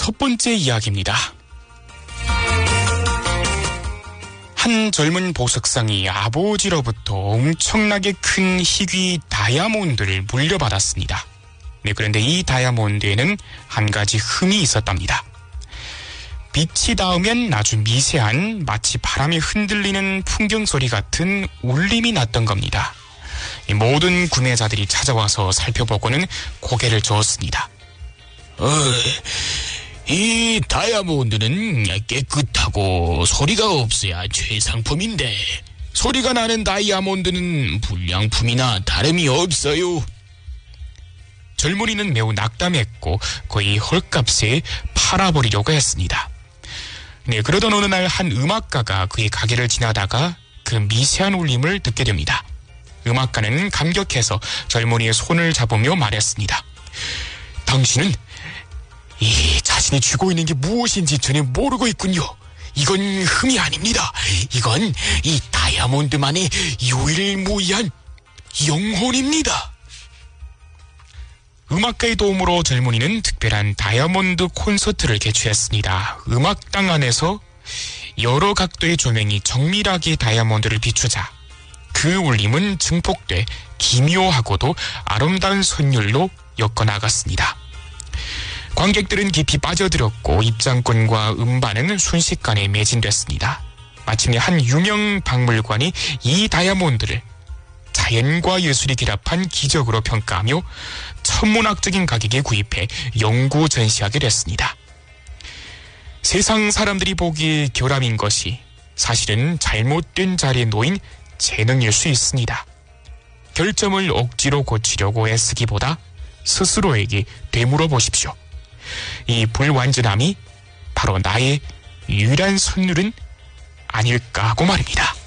첫 번째 이야기입니다. 한 젊은 보석상이 아버지로부터 엄청나게 큰 희귀 다이아몬드를 물려받았습니다. 네, 그런데 이 다이아몬드에는 한 가지 흠이 있었답니다. 빛이 닿으면 아주 미세한 마치 바람이 흔들리는 풍경 소리 같은 울림이 났던 겁니다. 모든 구매자들이 찾아와서 살펴보고는 고개를 저었습니다. 이 다이아몬드는 깨끗하고 소리가 없어야 최상품인데 소리가 나는 다이아몬드는 불량품이나 다름이 없어요. 젊은이는 매우 낙담했고 거의 헐값에 팔아버리려고 했습니다. 네, 그러던 어느 날 한 음악가가 그의 가게를 지나다가 그 미세한 울림을 듣게 됩니다. 음악가는 감격해서 젊은이의 손을 잡으며 말했습니다. 당신은 이 자신이 쥐고 있는 게 무엇인지 전혀 모르고 있군요. 이건 흠이 아닙니다. 이건 이 다이아몬드만의 유일무이한 영혼입니다. 음악가의 도움으로 젊은이는 특별한 다이아몬드 콘서트를 개최했습니다. 음악당 안에서 여러 각도의 조명이 정밀하게 다이아몬드를 비추자 그 울림은 증폭돼 기묘하고도 아름다운 선율로 엮어나갔습니다. 관객들은 깊이 빠져들었고 입장권과 음반은 순식간에 매진됐습니다. 마침내 한 유명 박물관이 이 다이아몬드를 자연과 예술이 결합한 기적으로 평가하며 천문학적인 가격에 구입해 연구 전시하게 됐습니다. 세상 사람들이 보기에 결함인 것이 사실은 잘못된 자리에 놓인 재능일 수 있습니다. 결점을 억지로 고치려고 애쓰기보다 스스로에게 되물어 보십시오. 이 불완전함이 바로 나의 유일한 선율은 아닐까 하고 말입니다.